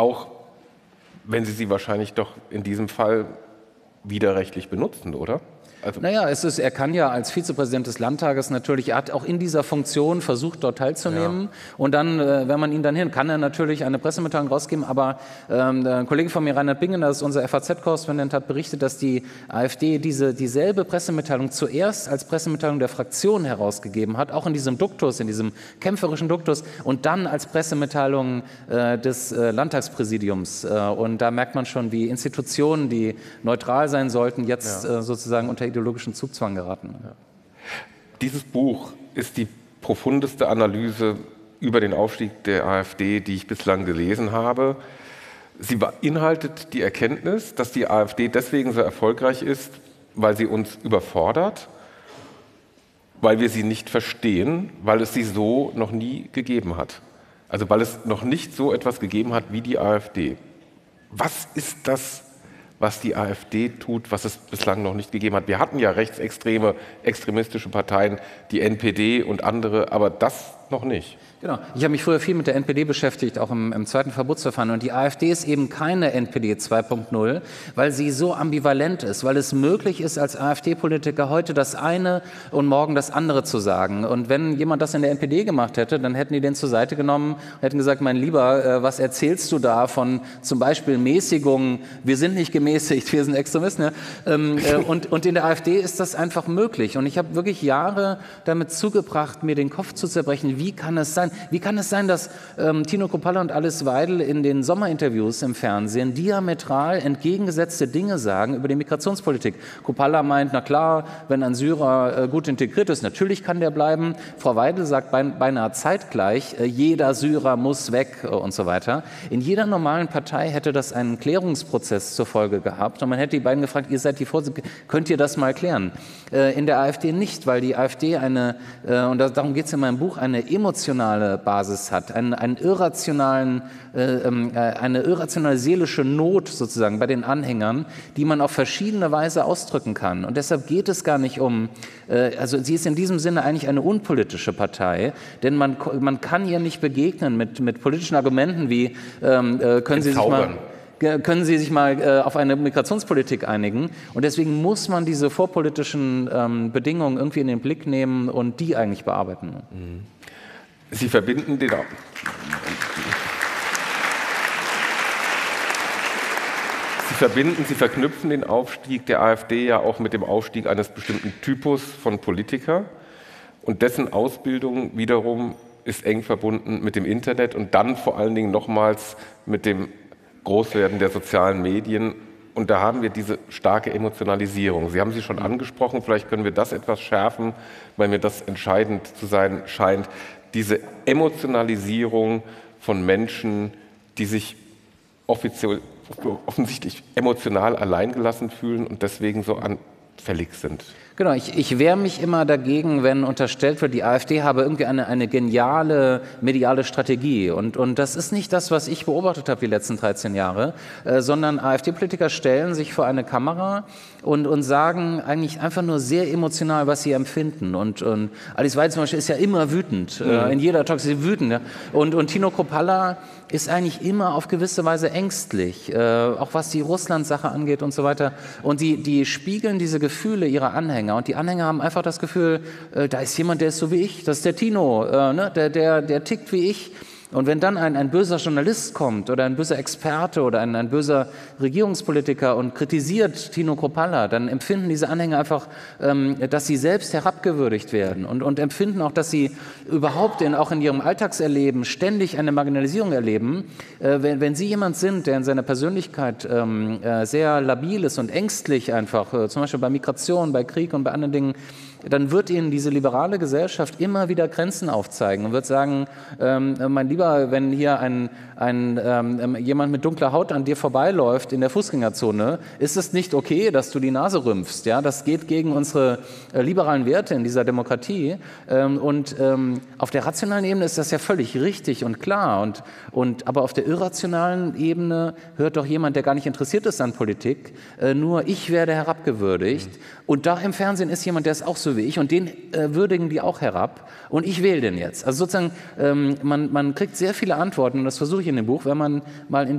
auch wenn Sie wahrscheinlich doch in diesem Fall widerrechtlich benutzen, oder? Also naja, er kann ja als Vizepräsident des Landtages natürlich, er hat auch in dieser Funktion versucht, dort teilzunehmen. Ja. Und dann, wenn man ihn dann kann er natürlich eine Pressemitteilung rausgeben. Aber ein Kollege von mir, Reinhard Bingen, das ist unser FAZ-Korrespondent, hat berichtet, dass die AfD dieselbe Pressemitteilung zuerst als Pressemitteilung der Fraktion herausgegeben hat, auch in diesem Duktus, in diesem kämpferischen Duktus, und dann als Pressemitteilung des Landtagspräsidiums. Und da merkt man schon, wie Institutionen, die neutral sein sollten, jetzt sozusagen unter ideologischen Zugzwang geraten. Ja. Dieses Buch ist die profundeste Analyse über den Aufstieg der AfD, die ich bislang gelesen habe. Sie beinhaltet die Erkenntnis, dass die AfD deswegen so erfolgreich ist, weil sie uns überfordert, weil wir sie nicht verstehen, weil es sie so noch nie gegeben hat. Also weil es noch nicht so etwas gegeben hat wie die AfD. Was ist das, was die AfD tut, was es bislang noch nicht gegeben hat? Wir hatten ja rechtsextreme, extremistische Parteien, die NPD und andere, aber das noch nicht. Genau. Ich habe mich früher viel mit der NPD beschäftigt, auch im zweiten Verbotsverfahren. Und die AfD ist eben keine NPD 2.0, weil sie so ambivalent ist, weil es möglich ist, als AfD-Politiker heute das eine und morgen das andere zu sagen. Und wenn jemand das in der NPD gemacht hätte, dann hätten die den zur Seite genommen und hätten gesagt, mein Lieber, was erzählst du da von zum Beispiel Mäßigung? Wir sind nicht gemäßigt, wir sind Extremisten. Ja? Und in der AfD ist das einfach möglich. Und ich habe wirklich Jahre damit zugebracht, mir den Kopf zu zerbrechen, wie kann es sein? Wie kann es sein, dass Tino Kropalla und Alice Weidel in den Sommerinterviews im Fernsehen diametral entgegengesetzte Dinge sagen über die Migrationspolitik? Kropalla meint, na klar, wenn ein Syrer gut integriert ist, natürlich kann der bleiben. Frau Weidel sagt beinahe zeitgleich, jeder Syrer muss weg und so weiter. In jeder normalen Partei hätte das einen Klärungsprozess zur Folge gehabt und man hätte die beiden gefragt, ihr seid die Vorsitzenden, könnt ihr das mal klären? In der AfD nicht, weil die AfD und darum geht es in meinem Buch, eine emotionale Basis hat, eine irrationale seelische Not sozusagen bei den Anhängern, die man auf verschiedene Weise ausdrücken kann. Und deshalb geht es gar nicht also sie ist in diesem Sinne eigentlich eine unpolitische Partei, denn man kann ihr nicht begegnen mit politischen Argumenten wie können Sie sich mal auf eine Migrationspolitik einigen? Und deswegen muss man diese vorpolitischen Bedingungen irgendwie in den Blick nehmen und die eigentlich bearbeiten. Sie verknüpfen den Aufstieg der AfD ja auch mit dem Aufstieg eines bestimmten Typus von Politiker. Und dessen Ausbildung wiederum ist eng verbunden mit dem Internet und dann vor allen Dingen nochmals mit dem Großwerden der sozialen Medien. Und da haben wir diese starke Emotionalisierung. Sie haben sie schon angesprochen, vielleicht können wir das etwas schärfen, weil mir das entscheidend zu sein scheint. Diese Emotionalisierung von Menschen, die sich offensichtlich emotional alleingelassen fühlen und deswegen so anfällig sind. Genau, ich wehre mich immer dagegen, wenn unterstellt wird, die AfD habe irgendwie eine geniale mediale Strategie. Und das ist nicht das, was ich beobachtet habe die letzten 13 Jahre, sondern AfD-Politiker stellen sich vor eine Kamera und sagen eigentlich einfach nur sehr emotional, was sie empfinden. Und Alice Weidel zum Beispiel ist ja immer wütend. In jeder Talk ist sie wütend. Ja? Und Tino Kropalla ist eigentlich immer auf gewisse Weise ängstlich, auch was die Russland-Sache angeht und so weiter. Und die spiegeln diese Gefühle ihrer Anhänger. Und die Anhänger haben einfach das Gefühl, da ist jemand, der ist so wie ich, das ist der Tino, ne? der tickt wie ich. Und wenn dann ein böser Journalist kommt oder ein böser Experte oder ein böser Regierungspolitiker und kritisiert Tino Kropalla, dann empfinden diese Anhänger einfach, dass sie selbst herabgewürdigt werden und empfinden auch, dass sie überhaupt auch in ihrem Alltagserleben ständig eine Marginalisierung erleben. Wenn sie jemand sind, der in seiner Persönlichkeit sehr labil ist und ängstlich einfach, zum Beispiel bei Migration, bei Krieg und bei anderen Dingen, dann wird ihnen diese liberale Gesellschaft immer wieder Grenzen aufzeigen und wird sagen, mein Lieber, wenn hier jemand mit dunkler Haut an dir vorbeiläuft in der Fußgängerzone, ist es nicht okay, dass du die Nase rümpfst. Ja? Das geht gegen unsere liberalen Werte in dieser Demokratie. Auf der rationalen Ebene ist das ja völlig richtig und klar. Aber auf der irrationalen Ebene hört doch jemand, der gar nicht interessiert ist an Politik, nur ich werde herabgewürdigt. Und da im Fernsehen ist jemand, der ist auch so wie ich und den würdigen die auch herab und ich wähle den jetzt. Also sozusagen, man kriegt sehr viele Antworten und das versuche ich in dem Buch, wenn man mal in